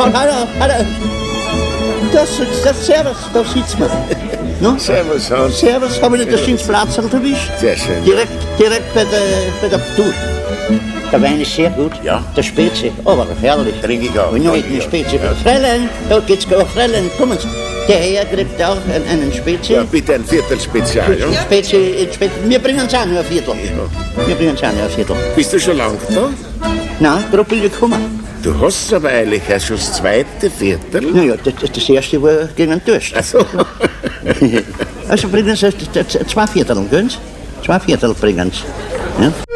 hallo. Das Servus, da sitzt man. No? Servus, Hans. Servus, habe ich nicht das schönes Platz erwischt? Sehr schön. Direkt bei der Tour. Der Wein ist sehr gut. Ja. Der Spezi, aber herrlich. Trinke ich auch. Und noch eine Spezi. Fräulein, da geht's gar. Fräulein, kommen Sie. Der Herr kriegt auch einen Spezi. Ja, bitte ein Viertelspezial, ja? Spezi. Wir bringen es auch nur ein Viertel. Wir bringen es auch nur ein Viertel. Bist du schon lang da? Nein, gerade bin ich gekommen. Du hast es aber eigentlich erst schon das zweite Viertel. Naja, das erste war gegen den Durst. Ach so. Also bringen Sie 2 Viertel, gell? 2 Viertel bringen Sie. Ja?